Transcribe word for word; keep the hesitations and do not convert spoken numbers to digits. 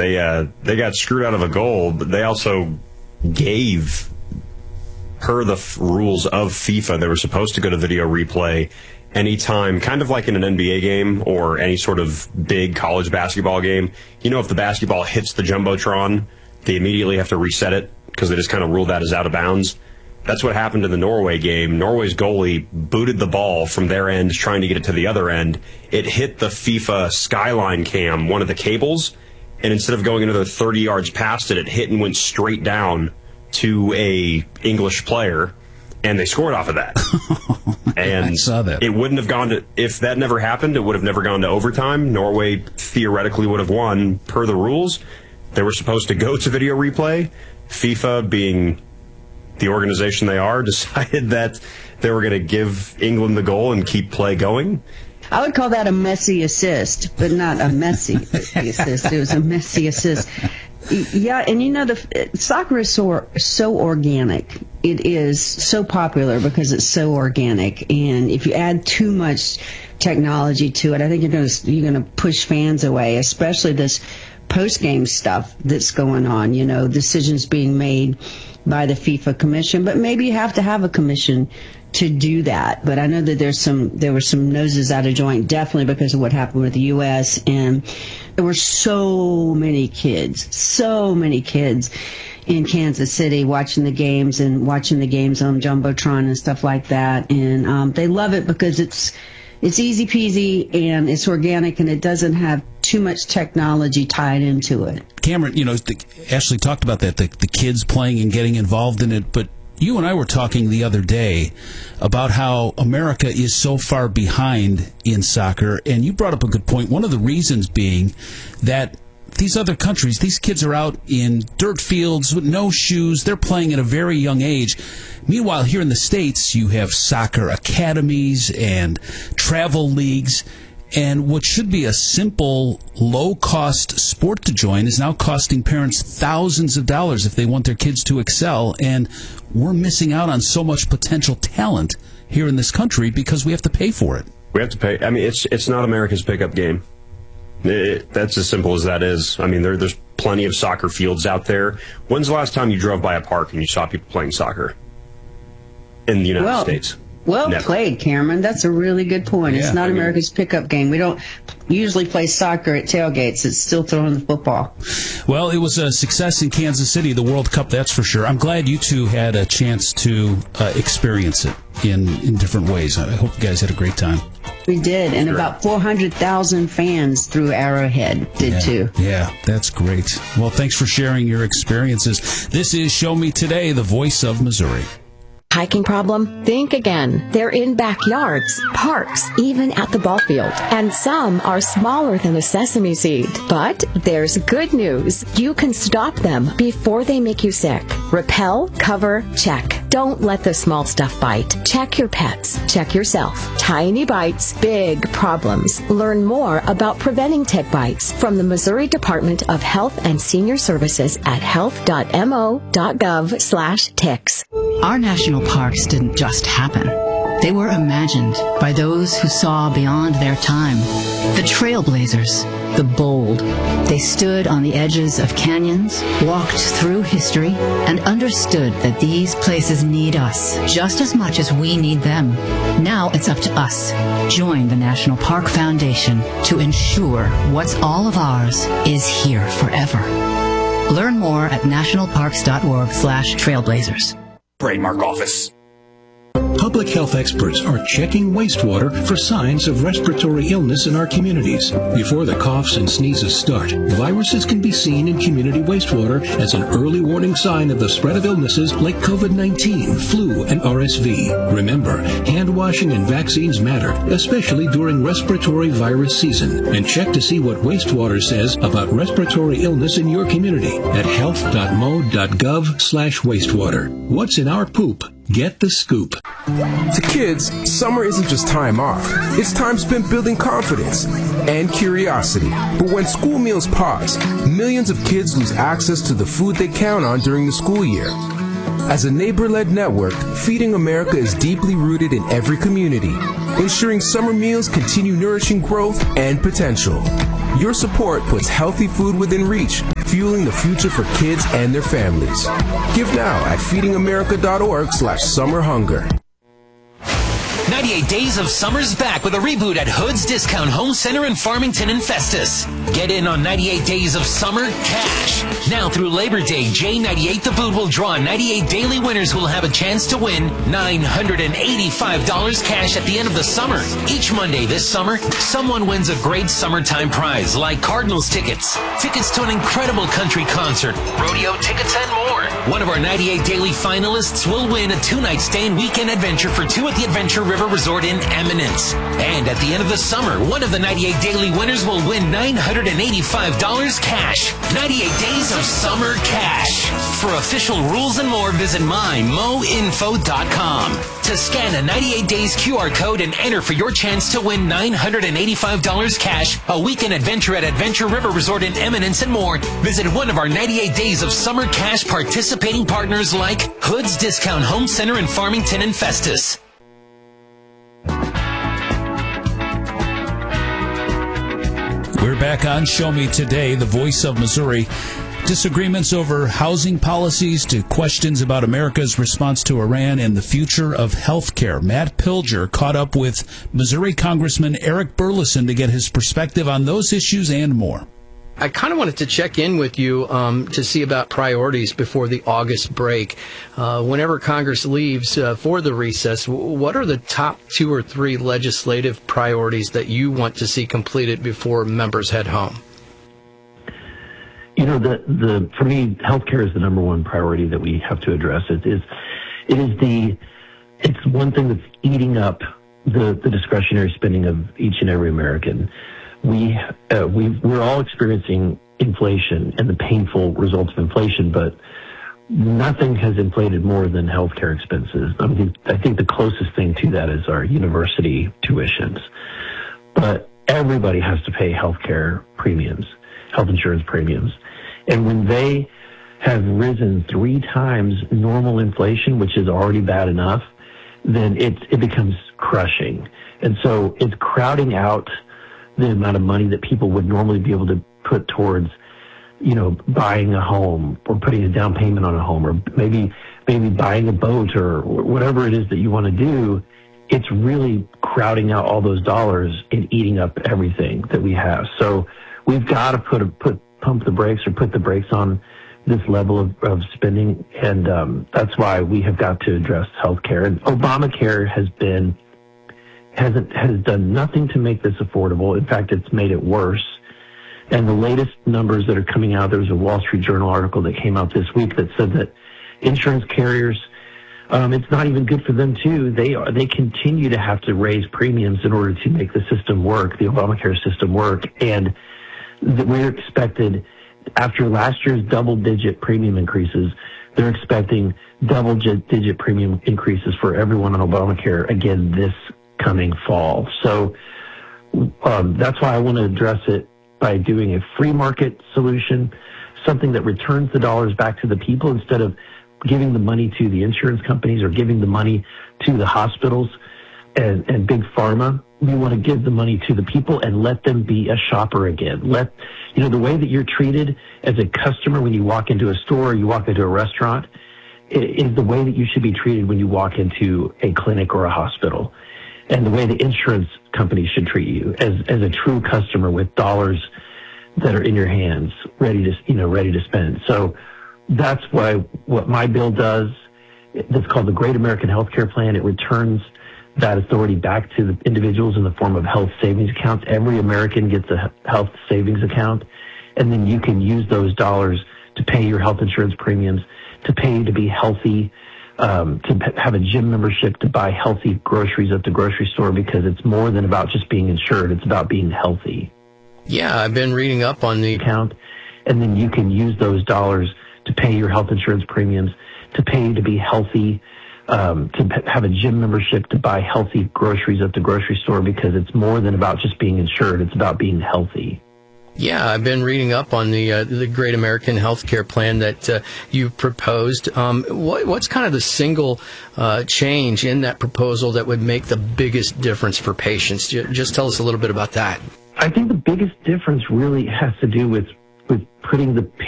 they uh, they got screwed out of a goal, but they also gave, per the f- rules of FIFA, they were supposed to go to video replay anytime, kind of like in an N B A game or any sort of big college basketball game. You know, if the basketball hits the Jumbotron, they immediately have to reset it because they just kind of ruled that as out of bounds. That's what happened in the Norway game. Norway's goalie booted the ball from their end, trying to get it to the other end. It hit the FIFA Skyline cam, one of the cables, and instead of going another thirty yards past it, it hit and went straight down to a English player, and they scored off of that. And I saw that. It wouldn't have gone to, if that never happened, it would have never gone to overtime. Norway theoretically would have won per the rules. They were supposed to go to video replay. FIFA, being the organization they are, decided that they were going to give England the goal and keep play going. I would call that a messy assist, but not a messy assist. It was a messy assist. Yeah, and you know, the soccer is so, so organic. It is so popular because it's so organic. And if you add too much technology to it, I think you're going to you're going to push fans away, especially this post-game stuff that's going on, you know, decisions being made by the FIFA commission, but maybe you have to have a commission to do that. But I know that there's some, there were some noses out of joint, definitely because of what happened with the U S, and there were so many kids, so many kids in Kansas City watching the games and watching the games on Jumbotron and stuff like that. And um, they love it because it's, it's easy peasy and it's organic and it doesn't have too much technology tied into it. Cameron, you know, the, Ashley talked about that, the, the kids playing and getting involved in it, but you and I were talking the other day about how America is so far behind in soccer, and you brought up a good point. One of the reasons being that these other countries, these kids are out in dirt fields with no shoes. They're playing at a very young age. Meanwhile, here in the States, you have soccer academies and travel leagues. And what should be a simple, low-cost sport to join is now costing parents thousands of dollars if they want their kids to excel. And we're missing out on so much potential talent here in this country because we have to pay for it. We have to pay. I mean, it's it's not America's pickup game. It, that's as simple as that is. I mean, there, there's plenty of soccer fields out there. When's the last time you drove by a park and you saw people playing soccer in the United well, States? Well Never. played, Cameron. That's a really good point. Yeah, it's not I mean, America's pickup game. We don't usually play soccer at tailgates. It's still throwing the football. Well, it was a success in Kansas City, the World Cup, that's for sure. I'm glad you two had a chance to uh, experience it in, in different ways. I hope you guys had a great time. We did, and Sure. about four hundred thousand fans through Arrowhead did Yeah, too. yeah, that's great. Well, thanks for sharing your experiences. This is Show Me Today, the voice of Missouri. Hiking problem? Think again. They're in backyards, parks, even at the ball field. And some are smaller than a sesame seed. But there's good news. You can stop them before they make you sick. Repel, cover, check. Don't let the small stuff bite. Check your pets. Check yourself. Tiny bites, big problems. Learn more about preventing tick bites from the Missouri Department of Health and Senior Services at health dot m o dot gov slash ticks. Our national parks didn't just happen. They were imagined by those who saw beyond their time. The trailblazers, the bold. They stood on the edges of canyons, walked through history, and understood that these places need us just as much as we need them. Now it's up to us. Join the National Park Foundation to ensure what's all of ours is here forever. Learn more at national parks dot org slash trailblazers. Trademark Office. Public health experts are checking wastewater for signs of respiratory illness in our communities. Before the coughs and sneezes start, viruses can be seen in community wastewater as an early warning sign of the spread of illnesses like COVID nineteen, flu, and R S V. Remember, hand washing and vaccines matter, especially during respiratory virus season. And check to see what wastewater says about respiratory illness in your community at health dot mo dot gov slash wastewater. What's in our poop? Get the scoop. To kids, summer isn't just time off. It's time spent building confidence and curiosity. But when school meals pause, millions of kids lose access to the food they count on during the school year. As a neighbor-led network, Feeding America is deeply rooted in every community, ensuring summer meals continue nourishing growth and potential. Your support puts healthy food within reach fueling the future for kids and their families. Give now at feedingamerica.org slash summer hunger. ninety-eight Days of Summer's back with a reboot at Hood's Discount Home Center in Farmington and Festus. Get in on ninety-eight Days of Summer cash. Now through Labor Day, J ninety-eight The Boot will draw ninety-eight daily winners who will have a chance to win nine hundred eighty-five dollars cash at the end of the summer. Each Monday this summer, someone wins a great summertime prize like Cardinals tickets, tickets to an incredible country concert, rodeo tickets, and more. One of our ninety-eight daily finalists will win a two-night stay and weekend adventure for two at the Adventure River Resort in Eminence. And at the end of the summer, one of the ninety-eight daily winners will win nine hundred eighty-five dollars cash. ninety-eight Days of Summer cash. For official rules and more, visit my mo info dot com. To scan a ninety-eight days Q R code and enter for your chance to win nine hundred eighty-five dollars cash, a weekend adventure at Adventure River Resort in Eminence, and more, visit one of our ninety-eight Days of Summer cash participating partners like Hood's Discount Home Center in Farmington and Festus. We're back on Show Me Today, the voice of Missouri. Disagreements over housing policies to questions about America's response to Iran and the future of health care. Matt Pilger caught up with Missouri Congressman Eric Burleson to get his perspective on those issues and more. I kind of wanted to check in with you um, to see about priorities before the August break. Uh, whenever Congress leaves uh, for the recess, what are the top two or three legislative priorities that you want to see completed before members head home? You know, the the for me, healthcare is the number one priority that we have to address. It is it is the it's one thing that's eating up the, the discretionary spending of each and every American. We uh, we we're all experiencing inflation and the painful results of inflation, but nothing has inflated more than healthcare expenses. I mean, I think the closest thing to that is our university tuitions, but everybody has to pay healthcare premiums, health insurance premiums. And when they have risen three times normal inflation, which is already bad enough, then it, it becomes crushing. And so it's crowding out the amount of money that people would normally be able to put towards, you know, buying a home or putting a down payment on a home, or maybe, maybe buying a boat or whatever it is that you want to do. It's really crowding out all those dollars and eating up everything that we have. So we've got to put a, put, pump the brakes or put the brakes on this level of, of spending. And, um, that's why we have got to address healthcare. And Obamacare has been, hasn't, has done nothing to make this affordable. In fact, it's made it worse. And the latest numbers that are coming out, there was a Wall Street Journal article that came out this week that said that insurance carriers, um, it's not even good for them too. They are, they continue to have to raise premiums in order to make the system work, the Obamacare system work. And th- we're expected, after last year's double-digit premium increases, they're expecting double-digit premium increases for everyone on Obamacare again this coming fall. So um, that's why I want to address it by doing a free market solution, something that returns the dollars back to the people instead of giving the money to the insurance companies or giving the money to the hospitals and, and big pharma. We want to give the money to the people and let them be a shopper again. Let, you know, the way that you're treated as a customer when you walk into a store or you walk into a restaurant is the way that you should be treated when you walk into a clinic or a hospital. And the way the insurance companies should treat you as, as a true customer with dollars that are in your hands, ready to, you know, ready to spend. So that's why what my bill does, that's called the Great American Healthcare Plan. It returns that authority back to the individuals in the form of health savings accounts. Every American gets a health savings account, and then you can use those dollars to pay your health insurance premiums, to pay to be healthy, um, to have a gym membership, to buy healthy groceries at the grocery store, because it's more than about just being insured. It's about being healthy. Yeah, I've been reading up on the account, and then you can use those dollars to pay your health insurance premiums, to pay to be healthy, um, to have a gym membership, to buy healthy groceries at the grocery store, because it's more than about just being insured. It's about being healthy. Yeah, I've been reading up on the uh, the Great American Healthcare Plan that uh, you proposed. Um, what, what's kind of the single uh, change in that proposal that would make the biggest difference for patients? Just tell us a little bit about that. I think the biggest difference really has to do with with putting the